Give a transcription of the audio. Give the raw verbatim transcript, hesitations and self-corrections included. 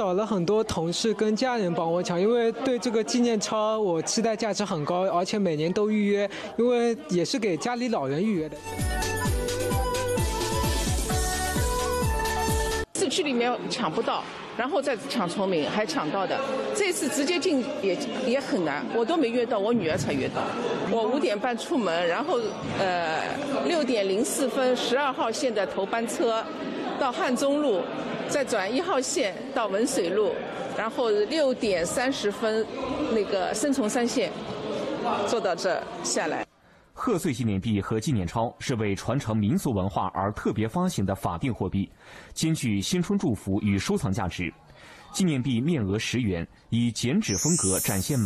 找了很多同事跟家人帮我抢，因为对这个纪念钞我期待价值很高，而且每年都预约，因为也是给家里老人预约的。 市区里面抢不到，然后再抢崇明还抢到的，这次直接进也也很难，我都没约到，我女儿才约到。我五点半出门，然后呃六点零四分十二号线的头班车到汉中路，再转一号线到文水路，然后六点三十分那个申崇山线坐到这下来。 贺岁纪念币和纪念钞是为传承民俗文化而特别发行的法定货币，兼具新春祝福与收藏价值。纪念币面额十元，以剪纸风格展现。